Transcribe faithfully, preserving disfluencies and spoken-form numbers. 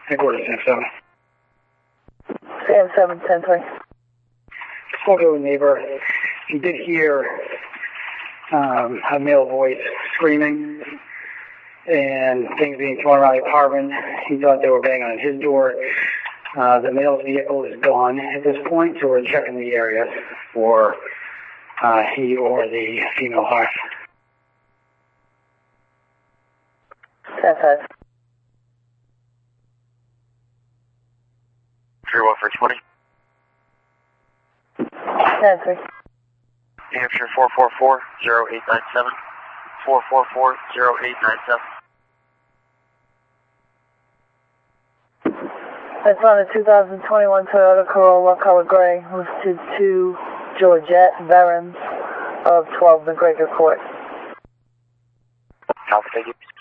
Headquarters, Sam seven. Sam seven, ten three. Spoke to a neighbor. He did hear um, a male voice screaming and things being thrown around the apartment. He thought they were banging on his door. Uh, the male's vehicle is gone at this point, so we're checking the area for uh, he or the female harsh. ten five. three one for twenty. ten three. New Hampshire four four four, zero eight nine seven. four four four, zero eight nine seven. I found a two thousand twenty-one Toyota Corolla color gray listed to Georgette Verens of twelve McGregor Court. Copy, thank you.